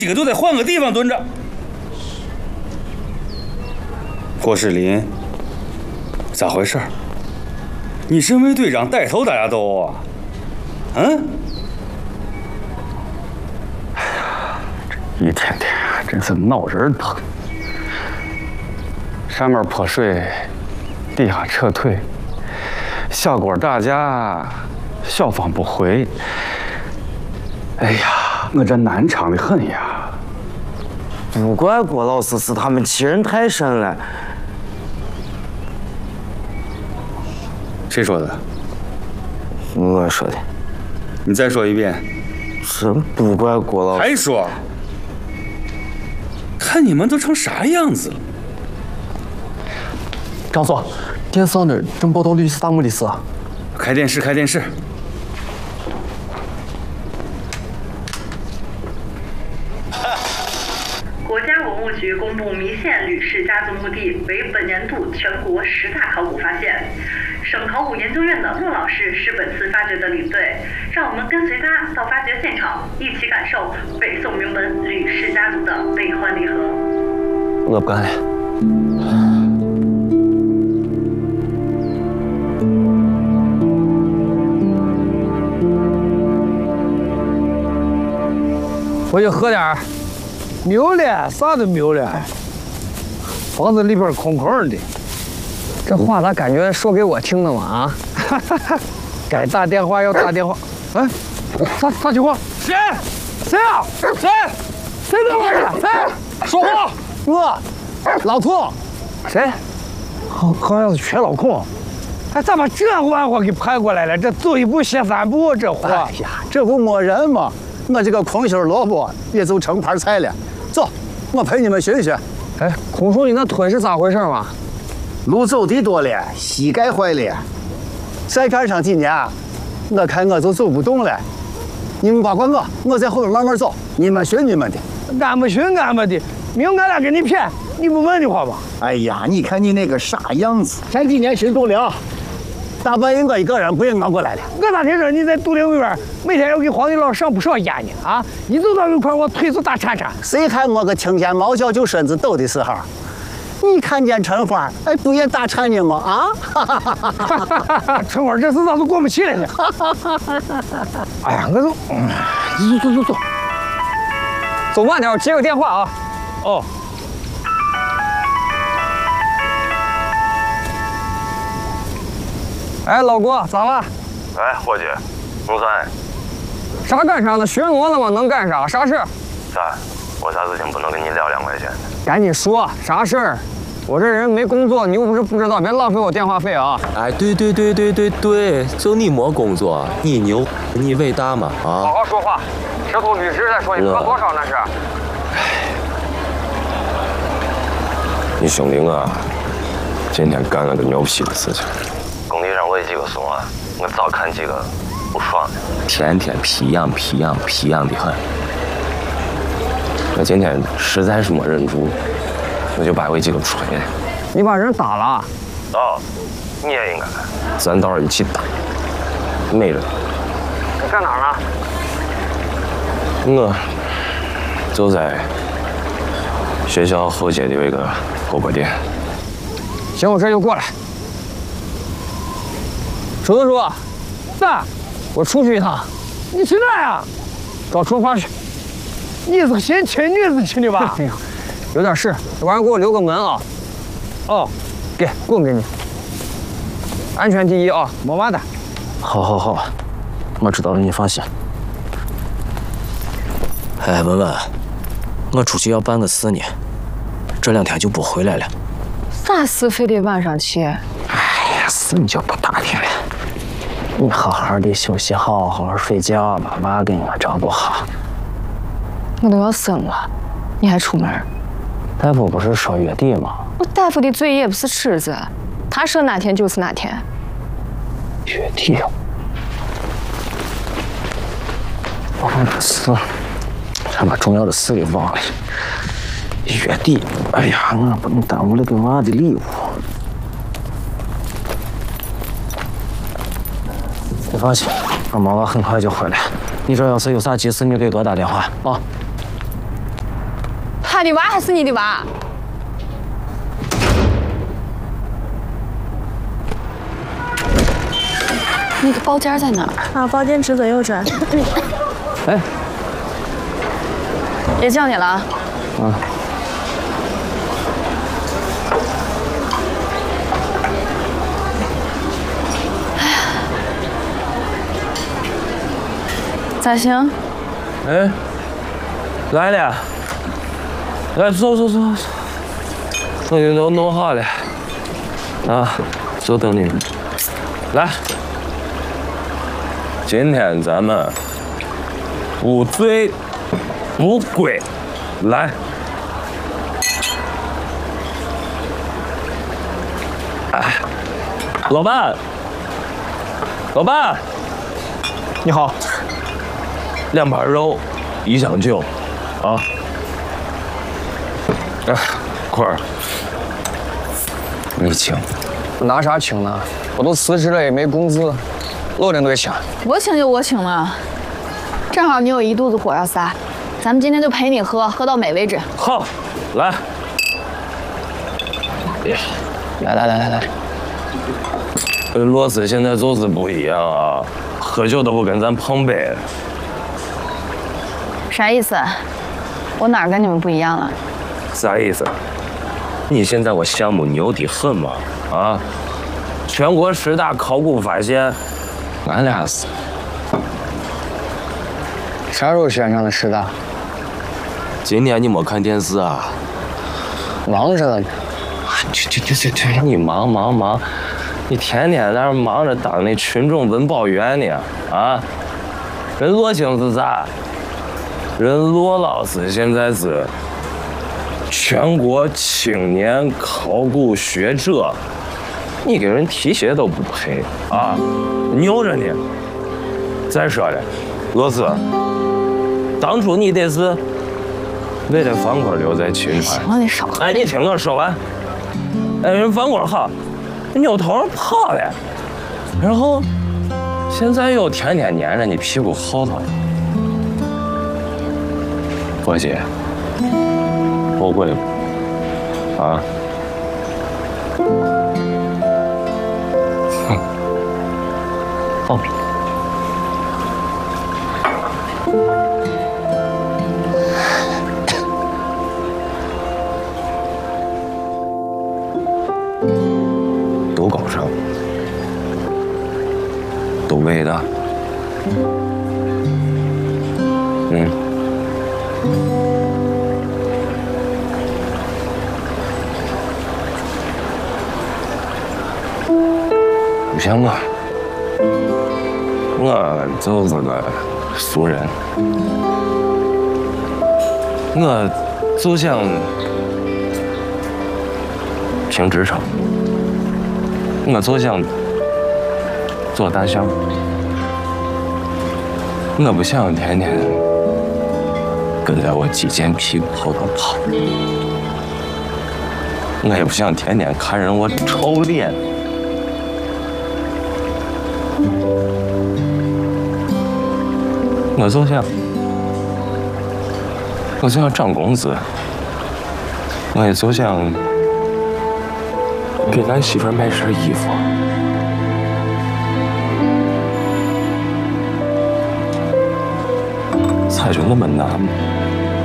几个都得换个地方蹲着。郭士林，咋回事？你身为队长带头打架斗殴啊？嗯？ 哎呀，这一天天真是闹人疼。上面泼水，地下撤退，小锅打架，小方不回。哎呀，我这难尝的很呀！ 不怪郭老师，是他们欺人太甚了。 谁说的？ 我说的。 你再说一遍。 是不怪郭老师。 还说？看你们都成啥样子了！ 张总，电视上那儿正报道律师大木的事。 开电视，开电视。 国家文物局公布弥县吕氏家族墓地为本年度全国10大考古发现。省考古研究院的骆老师是本次发掘的领队，让我们跟随他到发掘现场，一起感受北宋名门吕氏家族的悲欢离合。 我不干了。 回去喝点儿。没有了，啥都没有了。房子里边空空的。 这话咋感觉说给我听的嘛？啊， 该打电话要打电话。哎，啥情况？谁？谁啊？谁？谁在外面？谁？说话！我，老兔。谁？好像是缺老孔。哎，咋把这玩意给派过来了？这走一步歇3步，这货。 哎呀，这不没人吗？我这个空心萝卜也就成盘菜了。走，我陪你们寻寻。 哎，空叔，你那腿是咋回事嘛？ 路走的多了，膝盖坏了。再干上几年，我看我就走不动了。你们别管我在后面慢慢走，你们寻你们的。 俺们寻俺们的，没有俺俩给你骗，你不问的话吧？ 哎呀，你看你那个啥样子，前几年寻杜陵，大半夜我一个人不也熬过来了。 我咋听说你在杜陵院每天要给皇帝老上不少烟呢？啊，一走到一块我腿就打颤颤。 谁看我个听见猫叫就身子抖的时候？你看见陈花，哎，不也打颤呢吗？啊！ 陈花这次咋都过不去了呢？哎呀，我走， 走慢点，我接个电话啊。 哦。 哎，老郭，咋了？ 哎，伙计，弄啥？ 啥干啥呢？学我了吗？能干啥？啥事？ 啥？我啥事情不能跟你聊2块钱？ 赶紧说，啥事儿？我这人没工作，你又不是不知道，别浪费我电话费啊！ 哎，对，就你没工作，你牛，你伟大嘛啊！ 好好说话，这头律师再说，你喝多少那是？ 你兄弟我今天干了个牛批的事情。工地上我有几个怂啊，我早看几个不爽的， 天天皮痒的很。 我今天实在是没忍住，我就把我几个锤了。 你把人打了？ 哦，你也应该，咱到时候一起打。没人。 你在哪儿呢？ 我就在学校后街的有一个火锅店。 行，我这就过来。楚子叔， 咋？ 我出去一趟。 你去哪呀？ 找春花去。 你是先请女子去的吧？ 哎呀，有点事，这玩意儿给我留个门啊。 哦， 给棍给你。安全第一啊， 没嘛的。 好，我知道了，你放心。哎，文文，我出去要办个事呢，这2天就不回来了。 啥事非得晚上去？ 哎呀，事你就不打听了。你好好的休息好，好好睡觉，把娃给我照顾好。 我都要生了，你还出门？ 大夫不是说月底吗？ 我大夫的嘴也不是尺子，他说哪天就是哪天。 月底，我忘了事，还把重要的事给忘了。月底，哎呀，我不能耽误了给娃的礼物。你放心，我妈妈很快就回来。你这要是有啥急事，你给我打电话啊。 他的娃还是你的娃？那个包间在哪儿？ 啊，包间直走右转。 哎， 也叫你了啊。 啊。 咋行？ 哎，来了，来走，东西都弄好了，啊，就等你们。来，今天咱们不醉不归，来。哎，老板， 你好。 2盘肉，1箱酒，啊！哎，坤儿，你请。 拿啥请呢？我都辞职了，也没工资，落点得请。 我请就我请了，正好你有一肚子火要撒，咱们今天就陪你喝，喝到美为止。 好，来。 来。 罗斯现在就是不一样啊，喝酒都不跟咱碰杯了。 啥意思？我哪儿跟你们不一样了？ 啥意思？你现在我项目牛得很嘛？啊！全国10大考古发现，俺俩是。 啥时候选上的10大？ 今年你没看电视啊？ 忙着呢。 这，你忙，你天天在那忙着当那群众文保员呢？啊？人罗青是啥？人罗老师现在是全国青年考古学者，你给人提鞋都不配啊，牛着呢。再说了，罗斯，当初你得是为了方块留在秦川。 行了，你少。 哎，你听我说完。哎，人方块好，扭头跑了，然后现在又天天粘着你屁股后头。伙计，后悔不？啊？哼，放屁！都高尚，都伟大。不像我就是个俗人，我就想评职称，我就想做大象，我不想天天跟在我肌腱屁股后头跑，我也不想天天看人我臭脸。我就想涨工资，我也就想给咱媳妇买身衣服。才就那么难吗？